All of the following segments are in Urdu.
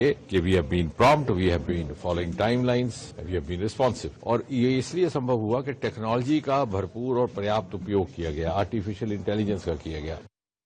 کہ we have been prompt, we have been following timelines, we have been responsive. اور یہ اس لیے سمبھو ہوا کہ ٹیکنالوجی کا بھرپور اور پریاپت اپیوگ کیا گیا، آرٹیفیشل انٹیلیجنس کا کیا گیا۔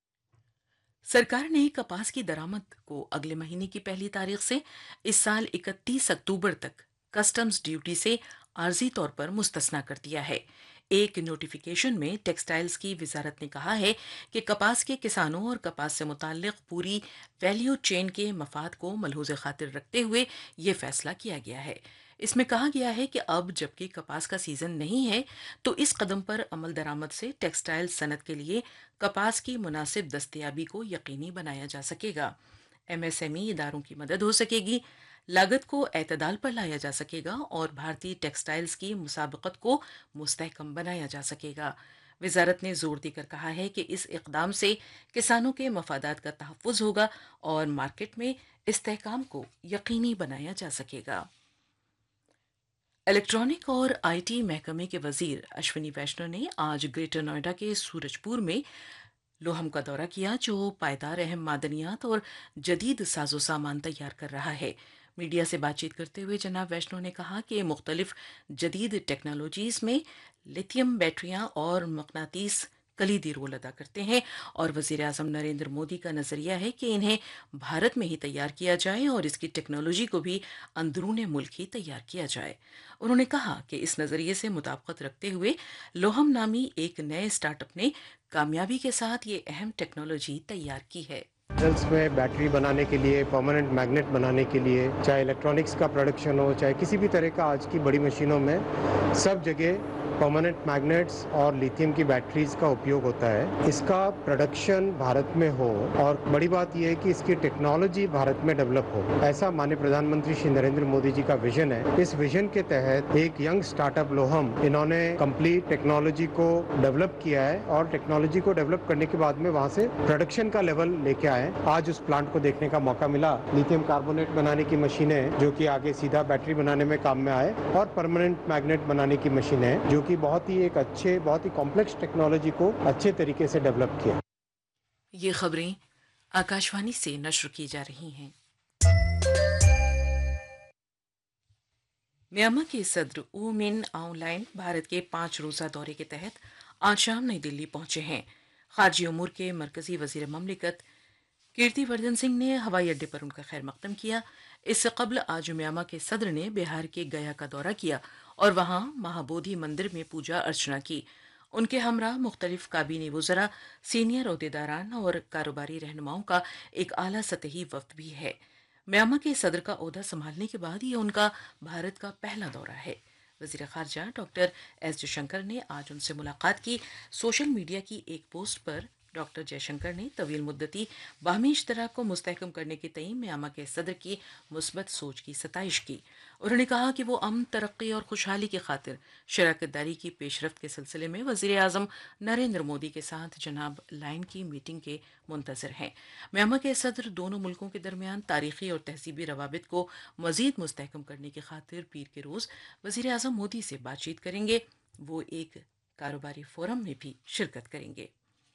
سرکار نے کپاس کی درآمد کو اگلے مہینے کی پہلی تاریخ سے اس سال 31 اکتوبر تک کسٹمز ڈیوٹی سے عارضی طور پر مستثنا کر دیا ہے۔ ایک نوٹیفیکیشن میں ٹیکسٹائلز کی وزارت نے کہا ہے کہ کپاس کے کسانوں اور کپاس سے متعلق پوری ویلیو چین کے مفاد کو ملحوظ خاطر رکھتے ہوئے یہ فیصلہ کیا گیا ہے۔ اس میں کہا گیا ہے کہ اب جبکہ کپاس کا سیزن نہیں ہے تو اس قدم پر عمل درآمد سے ٹیکسٹائل صنعت کے لیے کپاس کی مناسب دستیابی کو یقینی بنایا جا سکے گا۔ ایم ایس ایم ای اداروں کی مدد ہو سکے گی، لاگت کو اعتدال پر لایا جا سکے گا اور بھارتی ٹیکسٹائلز کی مسابقت کو مستحکم بنایا جا سکے گا۔ وزارت نے زور دے کر کہا ہے کہ اس اقدام سے کسانوں کے مفادات کا تحفظ ہوگا اور مارکیٹ میں استحکام کو یقینی بنایا جا سکے گا۔ الیکٹرانک اور آئی ٹی محکمے کے وزیر اشونی ویشنو نے آج گریٹر نوئیڈا کے سورج پور میں لوہم کا دورہ کیا، جو پائیدار اہم معدنیات اور جدید ساز و سامان تیار کر رہا ہے۔ میڈیا سے بات چیت کرتے ہوئے جناب ویشنو نے کہا کہ مختلف جدید ٹیکنالوجیز میں لیتھیم بیٹریاں اور مقناطیس کلیدی رول ادا کرتے ہیں اور وزیر اعظم نریندر مودی کا نظریہ ہے کہ انہیں بھارت میں ہی تیار کیا جائے اور اس کی ٹیکنالوجی کو بھی اندرون ملک ہی تیار کیا جائے۔ انہوں نے کہا کہ اس نظریے سے مطابقت رکھتے ہوئے لوہم نامی ایک نئے اسٹارٹ اپ نے کامیابی کے ساتھ یہ اہم ٹیکنالوجی تیار کی ہے۔ میں بیٹری بنانے کے لیے، پرماننٹ میگنیٹ بنانے کے لیے، چاہے الیکٹرانکس کا پروڈکشن ہو، چاہے کسی بھی طرح کا، آج کی بڑی مشینوں میں سب جگہ پرماننٹ میگنیٹس اور لیتھیم کی بیٹریز کا اپیوگ ہوتا ہے۔ اس کا پروڈکشن بھارت میں ہو اور بڑی بات یہ ہے کہ اس کی ٹیکنالوجی بھارت میں ڈیولپ ہو، ایسا مانیہ پردھان منتری شری نریندر مودی جی کا ویژن ہے۔ اس ویژن کے تحت ایک ینگ اسٹارٹ اپ لوہم، انہوں نے کمپلیٹ ٹیکنالوجی کو ڈیولپ کیا ہے اور ٹیکنالوجی کو ڈیولپ کرنے کے بعد میں وہاں سے پروڈکشن کا لیول لے کے آئے۔ آج اس پلانٹ کو دیکھنے کا موقع ملا۔ لیتھیم کاربونیٹ بنانے کی مشینیں جو کہ آگے سیدھا بیٹری بنانے میں کام میں آئے، اور پرماننٹ میگنیٹ بنانے کی مشینیں جو کہ بہت ہی ایک اچھے، بہت ہی کمپلیکس ٹیکنالوجی کو اچھے طریقے سے ڈیولپ کیا۔ یہ خبریں آکاشوانی سے نشر کی جا رہی ہیں۔ میانمار کے صدر او من آؤن لائن بھارت کے 5 روزہ دورے کے تحت آج شام نئی دلی پہنچے ہیں۔ خارجہ امور کے مرکزی وزیر مملکت کیرتی وردھن سنگھ نے ہوائی اڈے پر ان کا خیر مقدم کیا۔ اس سے قبل آج میانمار کے صدر نے بہار کے گیا کا دورہ کیا اور وہاں مہابودھی مندر میں پوجا ارچنا کی۔ ان کے ہمراہ مختلف کابینی وزراء، سینئر عہدیداران اور کاروباری رہنماؤں کا ایک اعلیٰ سطحی وفد بھی ہے۔ میانمار کے صدر کا عہدہ سنبھالنے کے بعد یہ ان کا بھارت کا پہلا دورہ ہے۔ وزیر خارجہ ڈاکٹر ایس جے شنکر نے آج ان سے ملاقات کی۔ سوشل میڈیا کی ایک پوسٹ پر ڈاکٹر جے شنکر نے طویل مدتی باہمی اشتراک کو مستحکم کرنے کے تئیں میانمار کے صدر کی مثبت سوچ کی ستائش کی۔ انہوں نے کہا کہ وہ امن، ترقی اور خوشحالی کی خاطر شراکت داری کی پیش رفت کے سلسلے میں وزیر اعظم نریندر مودی کے ساتھ جناب لائن کی میٹنگ کے منتظر ہیں۔ میانمار کے صدر دونوں ملکوں کے درمیان تاریخی اور تہذیبی روابط کو مزید مستحکم کرنے کی خاطر پیر کے روز وزیر اعظم مودی سے بات چیت کریں گے۔ وہ ایک کاروباری فورم میں بھی شرکت کریں گے۔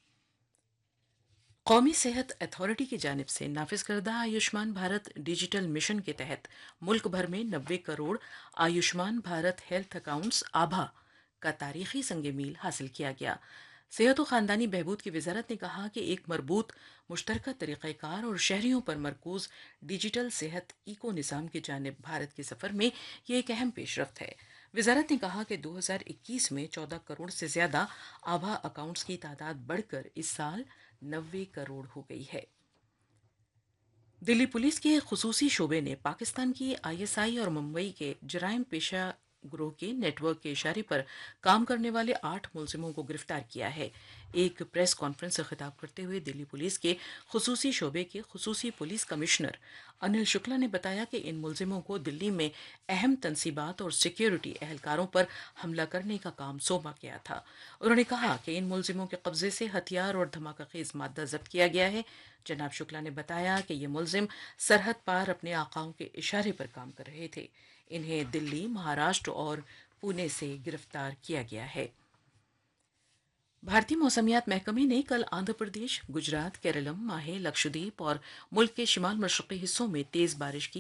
قومی صحت اتھارٹی کی جانب سے نافذ کردہ آیوشمان بھارت ڈیجیٹل مشن کے تحت ملک بھر میں 90 crore Ayushman Bharat health accounts ABHA کا تاریخی سنگ میل حاصل کیا گیا۔ صحت و خاندانی بہبود کی وزارت نے کہا کہ ایک مربوط مشترکہ طریقہ کار اور شہریوں پر مرکوز ڈیجیٹل صحت ایکو نظام کی جانب بھارت کے سفر میں یہ ایک اہم پیش رفت ہے۔ وزارت نے کہا کہ 2021 میں 14 کروڑ سے زیادہ آبھا اکاؤنٹس کی تعداد بڑھ کر اس سال 90 کروڑ ہو گئی ہے۔ دلی پولیس کے خصوصی شعبے نے پاکستان کی آئی ایس آئی اور ممبئی کے جرائم پیشہ گروہ کے نیٹ ورک کے اشارے پر کام کرنے والے 8 ملزموں کو گرفتار کیا ہے۔ ایک پریس کانفرنس سے خطاب کرتے ہوئے دلی پولیس کے خصوصی شعبے کے خصوصی پولیس کمشنر انل شکلا نے بتایا کہ ان ملزموں کو دلی میں اہم تنصیبات اور سیکیورٹی اہلکاروں پر حملہ کرنے کا کام سونپا گیا تھا۔ انہوں نے کہا کہ ان ملزموں کے قبضے سے ہتھیار اور دھماکہ خیز مادہ ضبط کیا گیا ہے۔ جناب شکلا نے بتایا کہ یہ ملزم سرحد پار اپنے آقاؤں کے اشارے پر کام کر رہے تھے۔ انہیں دلی، مہاراشٹر اور پونے سے گرفتار کیا گیا ہے۔ भारतीय मौसमियात महकमे ने कल आंध्र प्रदेश, गुजरात, केरलम, माहे, लक्षद्वीप और मुल्क के शिमाल मशरक़ी हिस्सों में तेज़ बारिश की